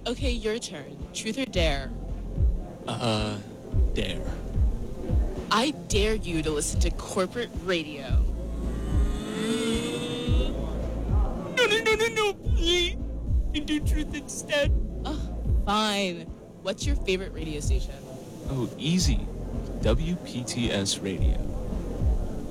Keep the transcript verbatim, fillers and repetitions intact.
Okay, your turn. Truth or dare? Uh, dare. I dare you to listen to corporate radio. No, no, no, no, no, please. You do truth instead. Oh, fine. What's your favorite radio station? Oh, easy. W P T S Radio.